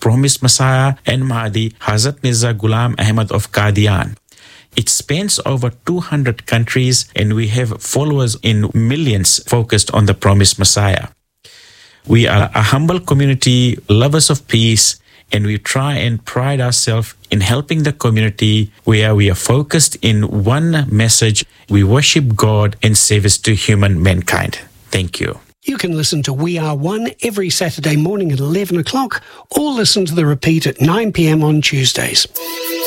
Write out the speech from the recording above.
promised Messiah and Mahdi, Hazrat Mirza Ghulam Ahmad of Qadian. It spans over 200 countries, and we have followers in millions focused on the promised Messiah. We are a humble community, lovers of peace, and we try and pride ourselves in helping the community where we are focused in one message. We worship God and service to human mankind. Thank you. You can listen to We Are One every Saturday morning at 11 o'clock, or listen to the repeat at 9 p.m. on Tuesdays.